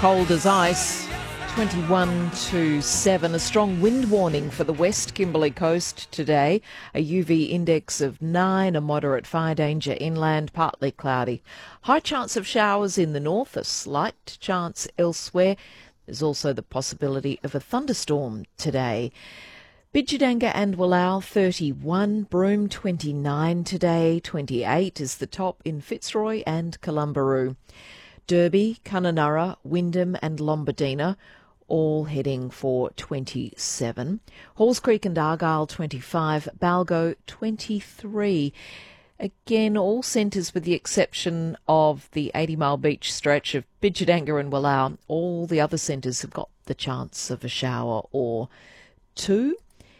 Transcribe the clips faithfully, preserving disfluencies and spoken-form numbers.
cold as ice. twenty-one to seven. A strong wind warning for the West Kimberley coast today. A U V index of nine. A moderate fire danger inland. Partly cloudy. High chance of showers in the north. A slight chance elsewhere. There's also the possibility of a thunderstorm today. Bidjadanga and Wallau thirty-one, Broome twenty-nine today, twenty-eight is the top in Fitzroy and Columbaroo. Derby, Kununurra, Wyndham and Lombardina all heading for twenty-seven. Halls Creek and Argyle twenty-five, Balgo twenty-three. Again, all centres with the exception of the eighty mile beach stretch of Bidjadanga and Wallau. All the other centres have got the chance of a shower or two.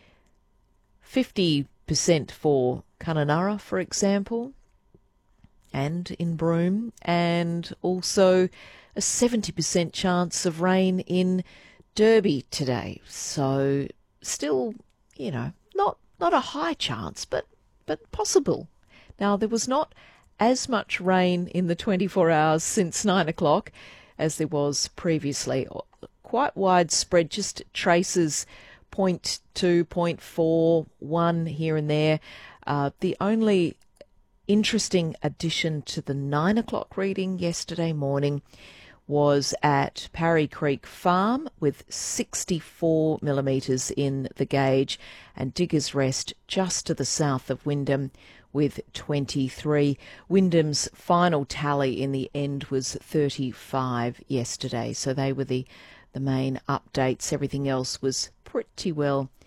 fifty percent for Kununurra, for example, and in Broome, and also a seventy percent chance of rain in Derby today. So still, you know, not not a high chance, but but possible. Now, there was not as much rain in the twenty-four hours since nine o'clock as there was previously. Quite widespread, just traces, zero point two, zero point four, one here and there. Uh, the only interesting addition to the nine o'clock reading yesterday morning was at Parry Creek Farm with sixty-four millimetres in the gauge, and Diggers Rest just to the south of Wyndham with twenty-three. Wyndham's final tally in the end was thirty-five yesterday, so they were the, the main updates. Everything else was pretty well